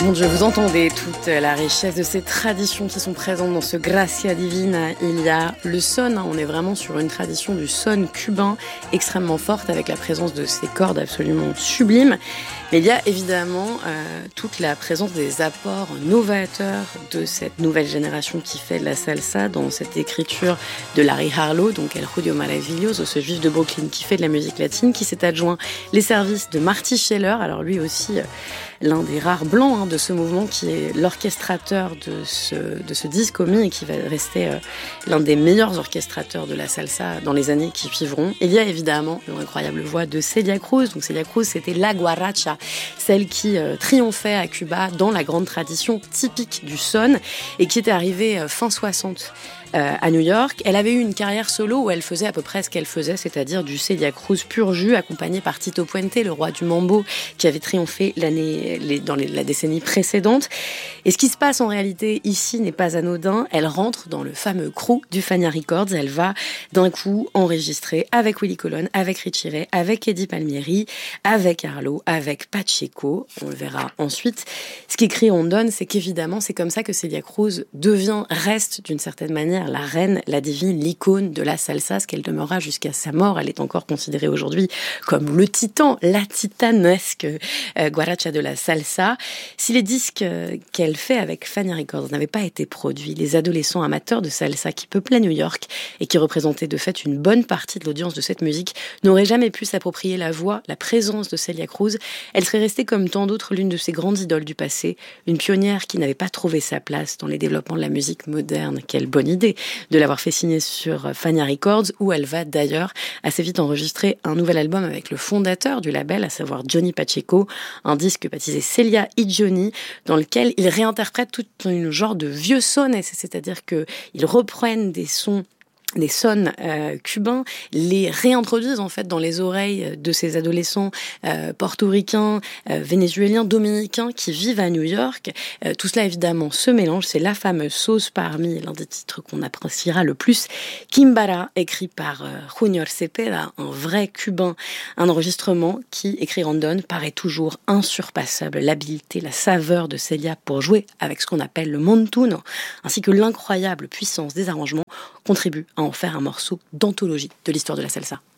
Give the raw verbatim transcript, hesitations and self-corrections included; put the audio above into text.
Mon Dieu, vous entendez toute la richesse de ces traditions qui sont présentes dans ce Gracia Divina. Il y a le son, hein, on est vraiment sur une tradition du son cubain extrêmement forte avec la présence de ces cordes absolument sublimes. Mais il y a évidemment euh, toute la présence des apports novateurs de cette nouvelle génération qui fait de la salsa dans cette écriture de Larry Harlow, donc El Judío Maravilloso, ce juif de Brooklyn qui fait de la musique latine, qui s'est adjoint les services de Marty Scheller, alors lui aussi... Euh, l'un des rares blancs hein, de ce mouvement qui est l'orchestrateur de ce, de ce disque Omi et qui va rester euh, l'un des meilleurs orchestrateurs de la salsa dans les années qui suivront. Il y a évidemment l'incroyable voix de Celia Cruz. Donc Celia Cruz, c'était la guaracha, celle qui euh, triomphait à Cuba dans la grande tradition typique du son et qui était arrivée euh, fin soixante euh, à New York. Elle avait eu une carrière solo où elle faisait à peu près ce qu'elle faisait, c'est-à-dire du Celia Cruz pur jus, accompagné par Tito Puente, le roi du mambo, qui avait triomphé l'année Les, dans les, la décennie précédente. Et ce qui se passe en réalité ici n'est pas anodin. Elle rentre dans le fameux crew du Fania Records. Elle va d'un coup enregistrer avec Willie Colon, avec Richie Ray, avec Eddie Palmieri, avec Harlow, avec Pacheco. On le verra ensuite. Ce qu'écrit Rondon, c'est qu'évidemment, c'est comme ça que Celia Cruz devient, reste d'une certaine manière la reine, la divine, l'icône de la salsa, ce qu'elle demeurera jusqu'à sa mort. Elle est encore considérée aujourd'hui comme le titan, la titanesque euh, guaracha de la salsa. Si les disques qu'elle fait avec Fania Records n'avaient pas été produits, les adolescents amateurs de salsa qui peuplaient New York et qui représentaient de fait une bonne partie de l'audience de cette musique n'auraient jamais pu s'approprier la voix, la présence de Celia Cruz. Elle serait restée comme tant d'autres l'une de ces grandes idoles du passé, une pionnière qui n'avait pas trouvé sa place dans les développements de la musique moderne. Quelle bonne idée de l'avoir fait signer sur Fania Records, où elle va d'ailleurs assez vite enregistrer un nouvel album avec le fondateur du label, à savoir Johnny Pacheco, un disque baptisé Celia y Johnny, dans lequel ils réinterprètent tout un genre de vieux sons, c'est-à-dire qu'ils reprennent des sons des sons euh, cubains, les réintroduisent en fait dans les oreilles de ces adolescents euh, portoricains, euh, vénézuéliens, dominicains qui vivent à New York. Euh, tout cela évidemment se mélange, c'est la fameuse sauce parmi l'un des titres qu'on appréciera le plus, Kimbara, écrit par euh, Junior Cepeda, un vrai cubain, un enregistrement qui, écrit Rondon, paraît toujours insurpassable. L'habileté, la saveur de Celia pour jouer avec ce qu'on appelle le montuno, ainsi que l'incroyable puissance des arrangements contribuent à en faire un morceau d'anthologie de l'histoire de la salsa.